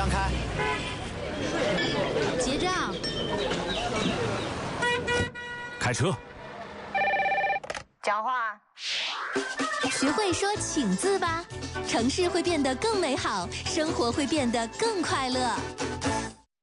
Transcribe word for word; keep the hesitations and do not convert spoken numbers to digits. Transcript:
让开。 结账。 开车。 讲话。 学会说请字吧，城市会变得更美好，生活会变得更快乐。